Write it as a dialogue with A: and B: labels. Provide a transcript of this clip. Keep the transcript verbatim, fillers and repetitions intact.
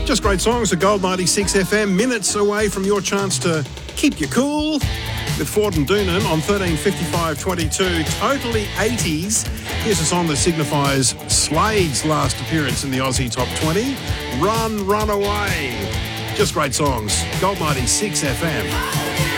A: Just great songs at Gold ninety-six F M, minutes away from your chance to keep you cool with Ford and Doonan on thirteen fifty-five twenty-two. Totally eighties. Here's a song that signifies Slade's last appearance in the Aussie Top twenty. Run, Run Away. Just great songs. Gold ninety-six F M.